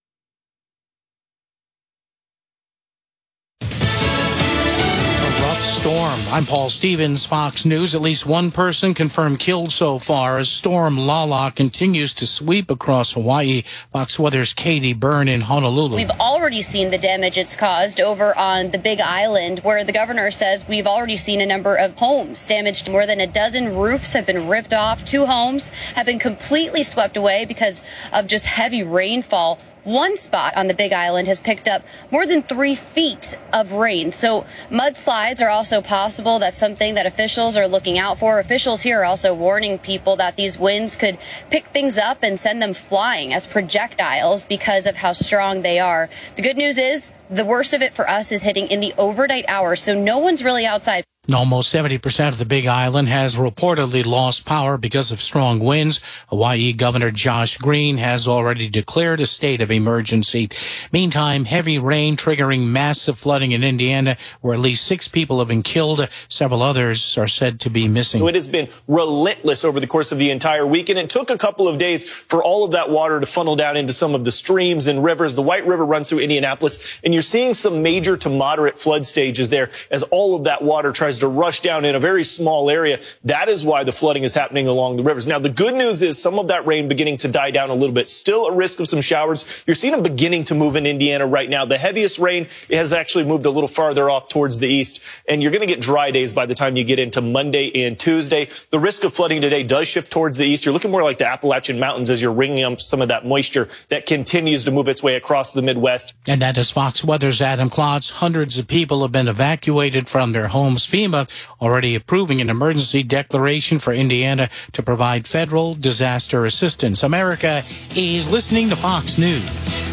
Storm. I'm Paul Stevens, Fox News. At least one person confirmed killed so far as Storm Lala continues to sweep across Hawaii. Fox Weather's Katie Byrne in Honolulu. We've already seen the damage it's caused over on the Big Island, where the governor says we've already seen a number of homes damaged. More than a dozen roofs have been ripped off. Two homes have been completely swept away because of just heavy rainfall. One spot on the Big Island has picked up more than three feet of rain. So mudslides are also possible. That's something that officials are looking out for. Officials here are also warning people that these winds could pick things up and send them flying as projectiles because of how strong they are. The good news is the worst of it for us is hitting in the overnight hours, so no one's really outside. Almost seventy percent of the Big Island has reportedly lost power because of strong winds. Hawaii Governor Josh Green has already declared a state of emergency. Meantime, heavy rain triggering massive flooding in Indiana, where at least six people have been killed. Several others are said to be missing. So it has been relentless over the course of the entire weekend. It took a couple of days for all of that water to funnel down into some of the streams and rivers. The White River runs through Indianapolis, and you're seeing some major to moderate flood stages there as all of that water tries to rush down in a very small area. That is why the flooding is happening along the rivers. Now, the good news is some of that rain beginning to die down a little bit. Still a risk of some showers. You're seeing them beginning to move in Indiana right now. The heaviest rain has actually moved a little farther off towards the east, and you're going to get dry days by the time you get into Monday and Tuesday. The risk of flooding today does shift towards the east. You're looking more like the Appalachian Mountains as you're wringing up some of that moisture that continues to move its way across the Midwest. And that is Fox Weather's Adam Klotz. Hundreds of people have been evacuated from their homes. FEMA already approving an emergency declaration for Indiana to provide federal disaster assistance. America is listening to Fox News.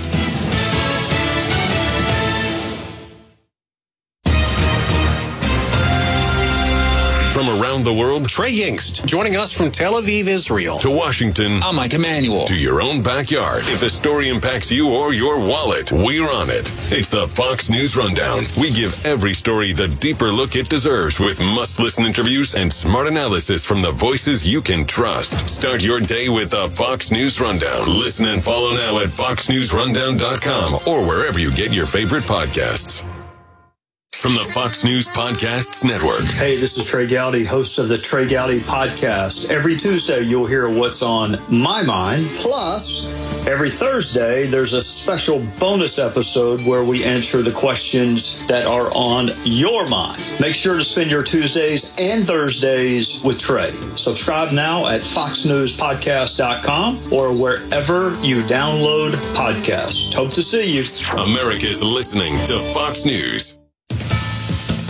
From around the world, Trey Yingst, joining us from Tel Aviv, Israel. To Washington. I'm Mike Emanuel. To your own backyard. If a story impacts you or your wallet, we're on it. It's the Fox News Rundown. We give every story the deeper look it deserves with must-listen interviews and smart analysis from the voices you can trust. Start your day with the Fox News Rundown. Listen and follow now at fox news rundown dot com or wherever you get your favorite podcasts. From the Fox News Podcasts Network. Hey, this is Trey Gowdy, host of the Trey Gowdy Podcast. Every Tuesday, you'll hear what's on my mind. Plus, every Thursday, there's a special bonus episode where we answer the questions that are on your mind. Make sure to spend your Tuesdays and Thursdays with Trey. Subscribe now at fox news podcast dot com or wherever you download podcasts. Hope to see you. America's listening to Fox News.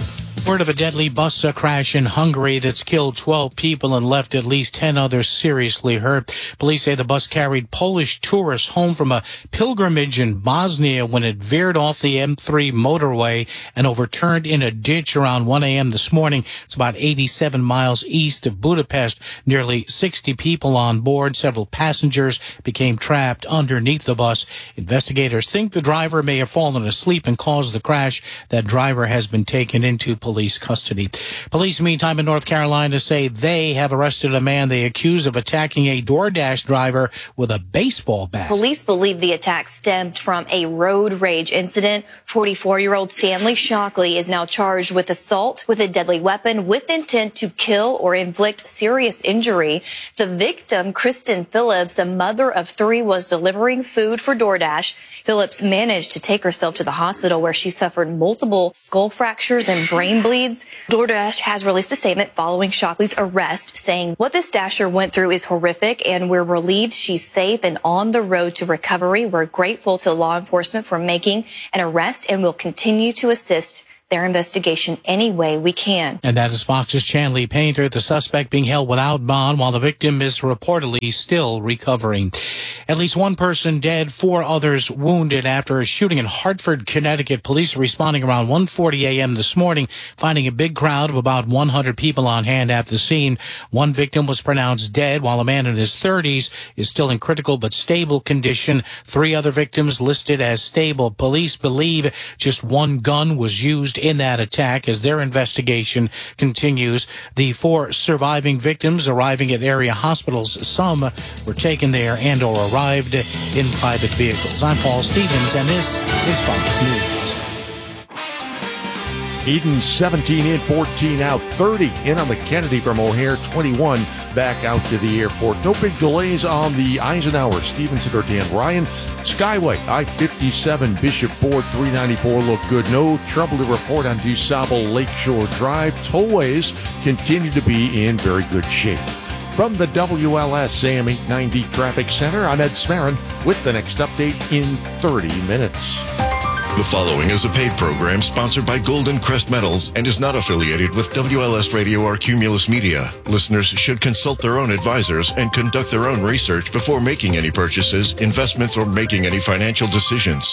Word of a deadly bus crash in Hungary that's killed twelve people and left at least ten others seriously hurt. Police say the bus carried Polish tourists home from a pilgrimage in Bosnia when it veered off the M three motorway and overturned in a ditch around one a.m. this morning. It's about eighty-seven miles east of Budapest. Nearly sixty people on board. Several passengers became trapped underneath the bus. Investigators think the driver may have fallen asleep and caused the crash. That driver has been taken into police custody. Police, meantime, in North Carolina say they have arrested a man they accuse of attacking a DoorDash driver with a baseball bat. Police believe the attack stemmed from a road rage incident. forty-four-year-old Stanley Shockley is now charged with assault with a deadly weapon with intent to kill or inflict serious injury. The victim, Kristen Phillips, a mother of three, was delivering food for DoorDash. Phillips managed to take herself to the hospital where she suffered multiple skull fractures and brain bleeds. DoorDash has released a statement following Shockley's arrest saying what this Dasher went through is horrific and we're relieved she's safe and on the road to recovery. We're grateful to law enforcement for making an arrest and will continue to assist their investigation any way we can. And that is Fox's Chanley Painter, the suspect being held without bond while the victim is reportedly still recovering. At least one person dead, four others wounded after a shooting in Hartford, Connecticut. Police are responding around one forty a.m. this morning, finding a big crowd of about one hundred people on hand at the scene. One victim was pronounced dead, while a man in his thirties is still in critical but stable condition. Three other victims listed as stable. Police believe just one gun was used in that attack as their investigation continues. The four surviving victims arriving at area hospitals, some were taken there and or arrived in private vehicles. I'm Paul Stevens, and this is Fox News. Eden seventeen in, fourteen out, thirty in on the Kennedy from O'Hare, twenty-one back out to the airport. No big delays on the Eisenhower, Stevenson or Dan Ryan. Skyway, I fifty-seven, Bishop Ford, three ninety-four look good. No trouble to report on DuSable Lakeshore Drive. Tollways continue to be in very good shape. From the W L S A M eight ninety Traffic Center, I'm Ed Smarin with the next update in thirty minutes. The following is a paid program sponsored by Golden Crest Metals and is not affiliated with W L S Radio or Cumulus Media. Listeners should consult their own advisors and conduct their own research before making any purchases, investments, or making any financial decisions.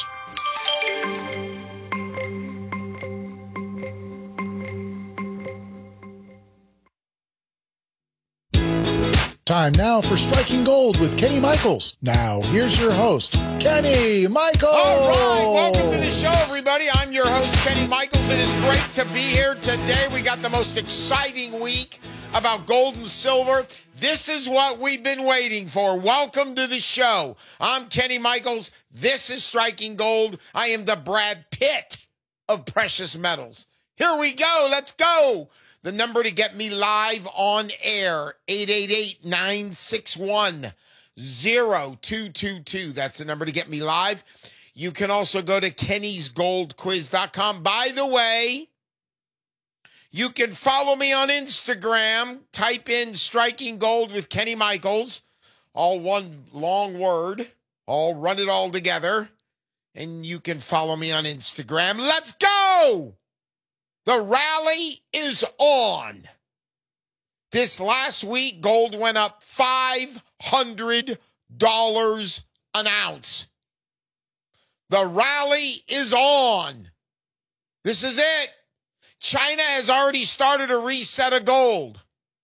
Time now for Striking Gold with Kenny Michaels. Now, here's your host, Kenny Michaels. All right, welcome to the show, everybody. I'm your host, Kenny Michaels. It is great to be here today. We got the most exciting week about gold and silver. This is what we've been waiting for. Welcome to the show. I'm Kenny Michaels. This is Striking Gold. I am the Brad Pitt of precious metals. Here we go. Let's go. The number to get me live on air, eight eight eight, nine six one, zero two two two. That's the number to get me live. You can also go to kennys gold quiz dot com. By the way, you can follow me on Instagram. Type in Striking Gold with Kenny Michaels. All one long word. I'll run it all together. And you can follow me on Instagram. Let's go! The rally is on. This last week, gold went up five hundred dollars an ounce. The rally is on. This is it. China has already started a reset of gold.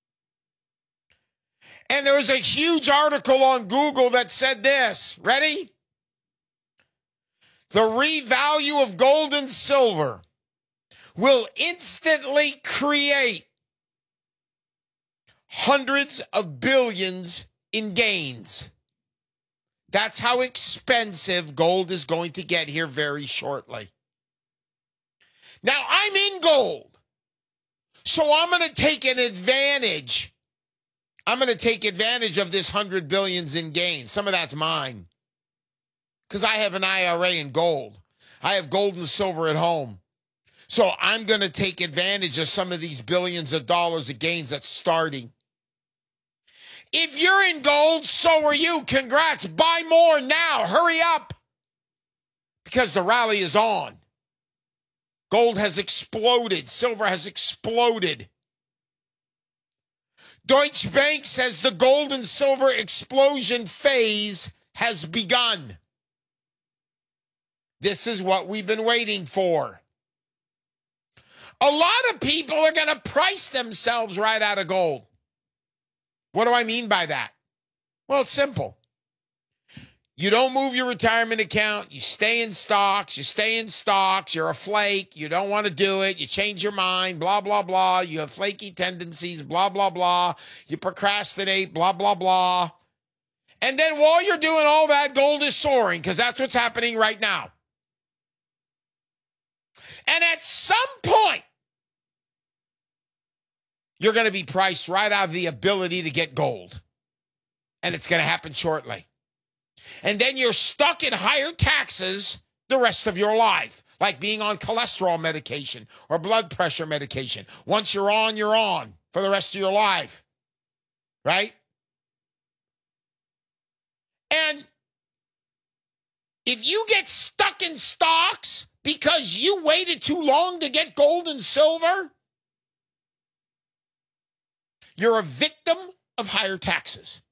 And there was a huge article on Google that said this. Ready? The revalue of gold and silver will instantly create hundreds of billions in gains. That's how expensive gold is going to get here very shortly. Now, I'm in gold, so I'm going to take an advantage. I'm going to take advantage of this one hundred billions in gains. Some of that's mine because I have an I R A in gold. I have gold and silver at home. So I'm going to take advantage of some of these billions of dollars of gains that's starting. If you're in gold, so are you. Congrats. Buy more now. Hurry up. Because the rally is on. Gold has exploded. Silver has exploded. Deutsche Bank says the gold and silver explosion phase has begun. This is what we've been waiting for. A lot of people are going to price themselves right out of gold. What do I mean by that? Well, it's simple. You don't move your retirement account. You stay in stocks. You stay in stocks. You're a flake. You don't want to do it. You change your mind, blah, blah, blah. You have flaky tendencies, blah, blah, blah. You procrastinate, blah, blah, blah. And then while you're doing all that, gold is soaring because that's what's happening right now. And at some point, you're going to be priced right out of the ability to get gold. And it's going to happen shortly. And then you're stuck in higher taxes the rest of your life, like being on cholesterol medication or blood pressure medication. Once you're on, you're on for the rest of your life, right? And if you get stuck in stocks because you waited too long to get gold and silver, you're a victim of higher taxes.